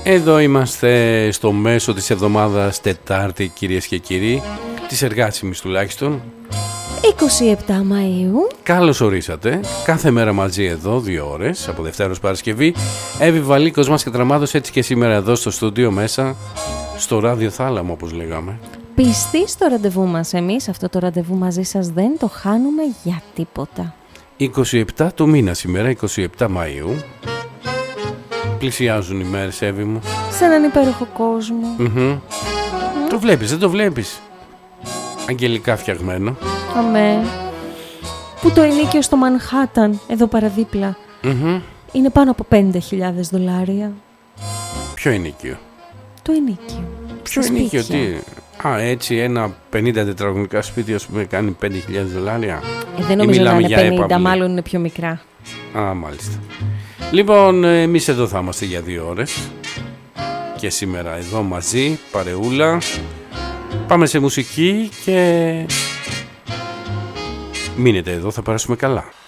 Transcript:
Εδώ είμαστε στο μέσο της εβδομάδας, Τετάρτη, κυρίες και κύριοι, της εργάσιμης τουλάχιστον, 27 Μαΐου. Καλώς ορίσατε. Κάθε μέρα μαζί εδώ, 2 ώρες, από Δευτέρα ως Παρασκευή. Εύη Βαλίκος μας και Τραμάδος, έτσι και σήμερα εδώ στο στούντιο μέσα, στο ράδιο Θάλαμο όπως λέγαμε. Πιστοί στο ραντεβού μας. Εμείς αυτό το ραντεβού μαζί σας δεν το χάνουμε για τίποτα. 27 του μήνα σήμερα, 27 Μαΐου. Πλησιάζουν οι μέρες, Εύη μου. Σε έναν υπέροχο κόσμο. Το βλέπεις, δεν το βλέπεις? Αγγελικά φτιαγμένο. Αμέ. Που το ενίκιο στο Μανχάταν, εδώ παραδίπλα, είναι πάνω από $50,000. Ποιο ενίκιο? Το ενίκιο. Ποιο ενίκιο, τι? Α, έτσι ένα 50 τετραγωνικά σπίτι, ας πούμε, κάνει $5,000. Δεν νομίζω να είναι 50, μάλλον είναι πιο μικρά. Α, μάλιστα. Λοιπόν, εμείς εδώ θα είμαστε για 2 ώρες. Και σήμερα εδώ μαζί, παρεούλα. Πάμε σε μουσική και μείνετε εδώ, θα περάσουμε καλά.